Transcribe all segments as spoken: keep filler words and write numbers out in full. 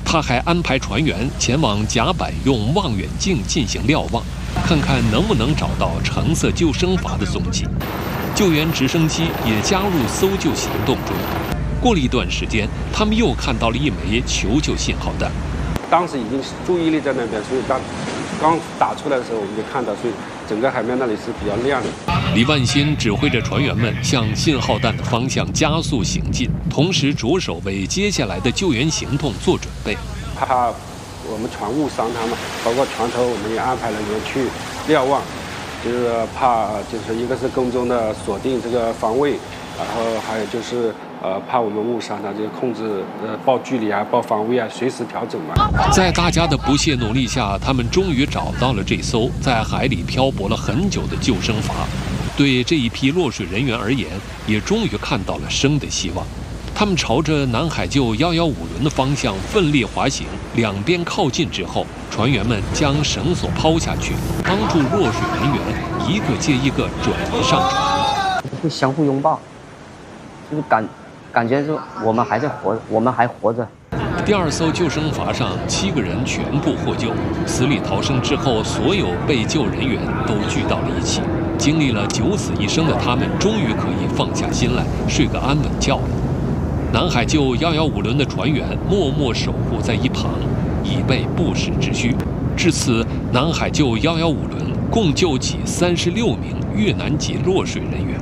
他还安排船员前往甲板，用望远镜进行瞭望，看看能不能找到橙色救生筏的踪迹。救援直升机也加入搜救行动中。过了一段时间，他们又看到了一枚求救信号弹。 当时已经注意力在那边，所以当刚打出来的时候，我们就看到，所以整个海面那里是比较亮的。 李万新指挥着船员们向信号弹的方向加速行进，同时着手为接下来的救援行动做准备。 怕我们船误伤他们，包括船头我们也安排了人去瞭望，就是怕就是一个是跟踪的锁定这个方位，然后还有就是呃怕我们误伤他，就是控制呃报距离啊、报方位啊，随时调整嘛。 在大家的不懈努力下，他们终于找到了这艘在海里漂泊了很久的救生筏。对这一批落水人员而言，也终于看到了生的希望。他们朝着南海救一一五轮的方向奋力滑行，两边靠近之后，船员们将绳索抛下去，帮助落水人员一个接一个转移上船。 会相互拥抱，就是感感觉是我们还在活，我们还活着。 第二艘救生筏上七个人全部获救，死里逃生之后，所有被救人员都聚到了一起。经历了九死一生的他们，终于可以放下心来，睡个安稳觉了。南海救一一五轮的船员默默守护在一旁，以备不时之需。至此，南海救一一五轮共救起三十六名越南籍落水人员。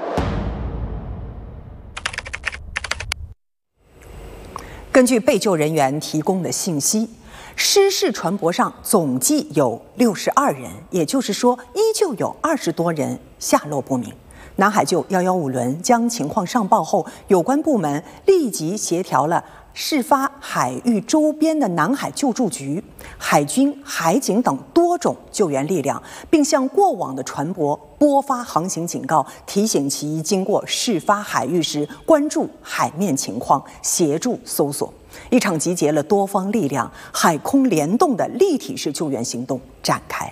根据被救人员提供的信息，失事船舶上总计有六十二人，也就是说，依旧有二十多人下落不明。南海救一一五轮将情况上报后，有关部门立即协调了事发海域周边的南海救助局、海军、海警等多种救援力量，并向过往的船舶拨发航行警告，提醒其经过事发海域时关注海面情况，协助搜索。一场集结了多方力量、海空联动的立体式救援行动展开。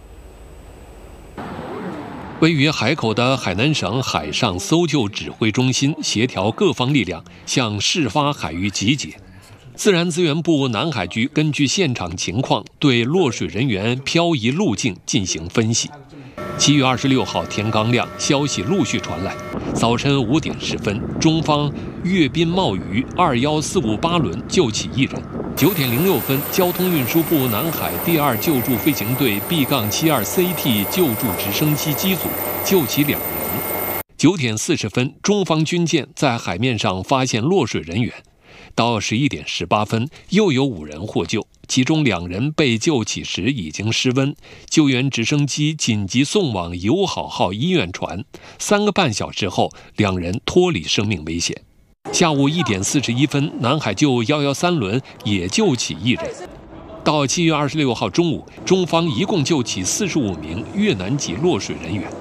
位于海口的海南省海上搜救指挥中心协调各方力量向事发海域集结。自然资源部南海局根据现场情况对落水人员漂移路径进行分析。七月二十六号天刚亮，消息陆续传来。早晨五点十分，中方阅兵冒雨二幺四五八轮救起一人。九点零六分，交通运输部南海第二救助飞行队 B 七二 C T 救助直升机机组救起两人。九点四十分，中方军舰在海面上发现落水人员。到十一点十八分，又有五人获救，其中两人被救起时已经失温，救援直升机紧急送往友好号医院船。三个半小时后，两人脱离生命危险。下午一点四十一分，南海救一一三轮也救起一人。到七月二十六号中午，中方一共救起四十五名越南籍落水人员。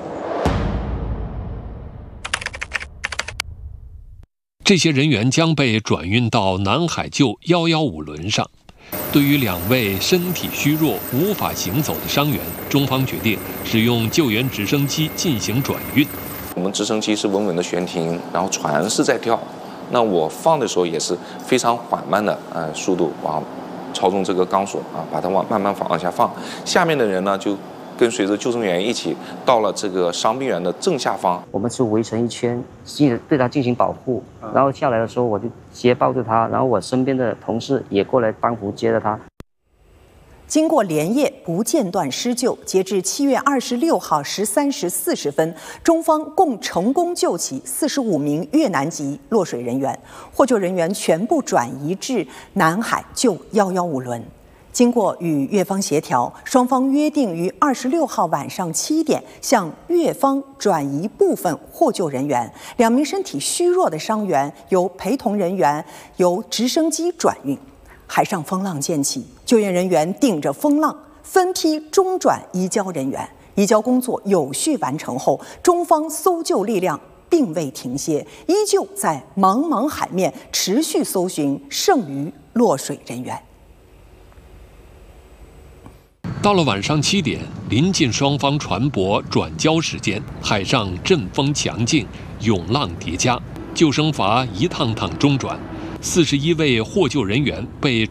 这些人员将被转运到南海救一一五轮上。对于两位身体虚弱、无法行走的伤员，中方决定使用救援直升机进行转运。 我们直升机是稳稳的悬停，然后船是在跳。那我放的时候也是非常缓慢的，呃，速度往操纵这个钢索啊，把它往慢慢往下放。下面的人呢，就跟随着救生员一起到了这个伤病员的正下方。 我们是围成一圈，对他进行保护。然后下来的时候，我就接抱着他，然后我身边的同事也过来帮扶接着他。 经过连夜不间断施救，截至七月二十六号十三时四十分，中方共成功救起四十五名越南籍落水人员，获救人员全部转移至南海救一一五轮。经过与越方协调，双方约定于二十六号晚上七点向越方转移部分获救人员，两名身体虚弱的伤员由陪同人员由直升机转运。海上风浪渐起，救援人员顶着风浪分批中转移交人员。移交工作有序完成后，中方搜救力量并未停歇，依旧在茫茫海面持续搜寻剩余落水人员。 到了晚上七点，临近双方船舶转交时间，海上阵风强劲，涌浪叠加，救生筏一趟趟中转。四十一位获救人员被